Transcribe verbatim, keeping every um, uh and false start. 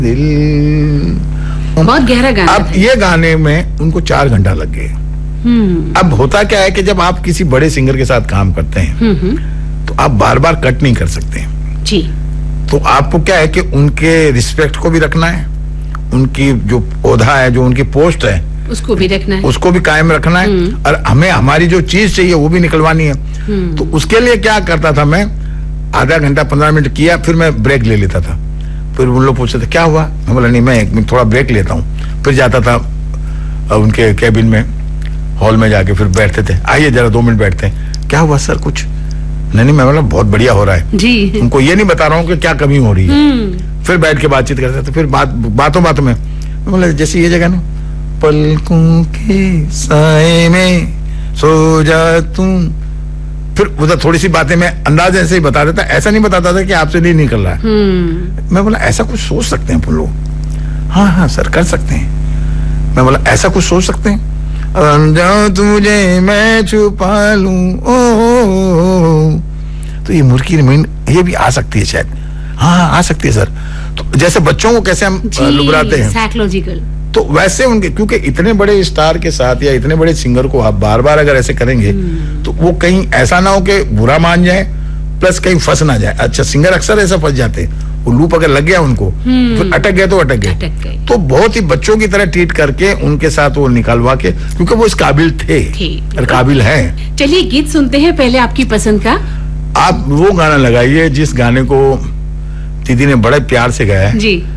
दिल, बहुत गहरा गाना। अब ये गाने में उनको चार घंटा लग गए। अब होता क्या है कि जब आप किसी बड़े सिंगर के साथ काम करते हैं तो आप बार बार कट नहीं कर सकते जी। तो आपको क्या है कि उनके रिस्पेक्ट को भी रखना है, उनकी जो पौधा है, जो उनकी पोस्ट है उसको भी रखना है, उसको भी कायम रखना है, और हमें हमारी जो चीज चाहिए वो भी निकलवानी है। तो उसके लिए क्या करता था मैं, आधा घंटा पंद्रह मिनट किया, फिर मैं ब्रेक ले लेता था। फिर उन लोग पूछते थे क्या हुआ, मैं बोला नहीं मैं एक मिनट थोड़ा ब्रेक लेता हूँ। फिर जाता था उनके कैबिन में, हॉल में जाके फिर बैठते थे, आइए जरा दो मिनट बैठते हैं। क्या हुआ सर, कुछ नहीं नहीं मैं बोला बहुत बढ़िया हो रहा है जी। उनको ये नहीं बता रहा हूँ कि क्या कमी हो रही है। फिर बैठ के बातचीत करते थे। फिर बात बातों बातों में बोला जैसे ये जगह ना, पलकों के साए में सो जा तुम। फिर उधर थोड़ी सी बातें मैं अंदाज ऐसे ही बता देता, ऐसा नहीं बताता था कि आपसे नहीं निकल रहा है। मैं बोला ऐसा कुछ सोच सकते हैं अपन लोग। हाँ हाँ सर कर सकते हैं। मैं बोला ऐसा कुछ सोच सकते हैं, जाओ तुझे मैं छुपा लूं ओ, ओ, ओ, ओ। तो ये मुर्गी रमीन ये भी आ सकती है शायद। हाँ हाँ आ सकती है सर। तो जैसे बच्चों को कैसे हम लुभाते हैं साइकोलॉजिकल, तो वैसे उनके, क्योंकि इतने बड़े स्टार के साथ या इतने बड़े सिंगर को आप बार बार अगर ऐसे करेंगे तो वो कहीं ऐसा ना हो कि बुरा मान जाए प्लस कहीं फंस ना जाए। अच्छा सिंगर अक्सर ऐसा फंस जाते हैं, वो लूप अगर लग गया उनको फिर अटक गए तो अटक गए। तो बहुत ही बच्चों की तरह ट्रीट करके उनके साथ वो निकलवा के, क्योंकि वो इस काबिल थे और काबिल हैं। चलिए गीत सुनते हैं पहले आपकी पसंद का। आप वो गाना लगाइए जिस गाने को दीदी ने बड़े प्यार से गाया है। जी।